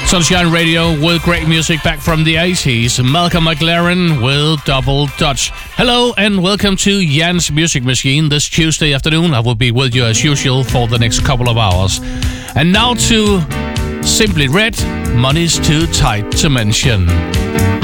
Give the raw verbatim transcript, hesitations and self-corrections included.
Sunshine Radio with great music back from the eighties. Malcolm McLaren with Double Dutch. Hello and welcome to Jan's Music Machine. This Tuesday afternoon I will be with you as usual for the next couple of hours. And now to Simply Red, Money's Too Tight to Mention.